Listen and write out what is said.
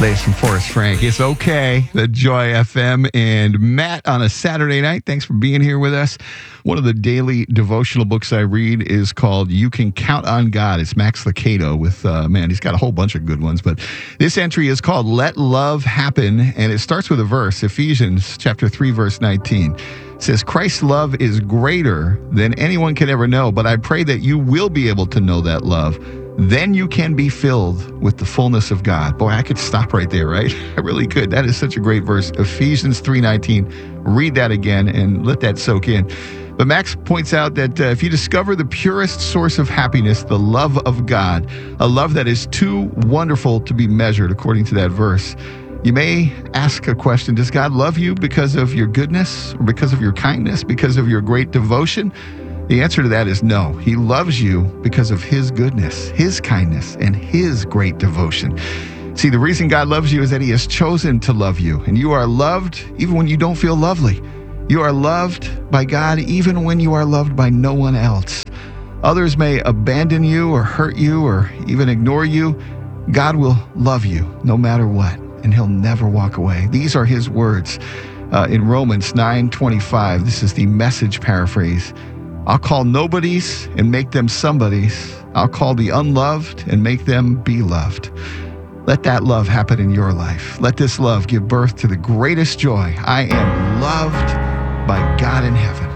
Latest from Forrest Frank. It's okay. The Joy FM and Matt on a Saturday night. Thanks for being here with us. One of the daily devotional books I read is called You Can Count on God. It's Max Lucado with, he's got a whole bunch of good ones. But this entry is called Let Love Happen. And it starts with a verse, Ephesians chapter 3, verse 19. It says, Christ's love is greater than anyone can ever know. But I pray that you will be able to know that love. Then you can be filled with the fullness of God. Boy, I could stop right there, right? I really could. That is such a great verse. Ephesians 3:19. Read that again and let that soak in. But Max points out that if you discover the purest source of happiness, the love of God, a love that is too wonderful to be measured, according to that verse, you may ask a question, does God love you because of your goodness, or because of your kindness, because of your great devotion? The answer to that is no. He loves you because of his goodness, his kindness, and his great devotion. See, the reason God loves you is that he has chosen to love you, and you are loved even when you don't feel lovely. You are loved by God even when you are loved by no one else. Others may abandon you or hurt you or even ignore you. God will love you no matter what, and he'll never walk away. These are his words in Romans 9:25. This is the Message paraphrase. I'll call nobodies and make them somebodies. I'll call the unloved and make them be loved. Let that love happen in your life. Let this love give birth to the greatest joy. I am loved by God in heaven.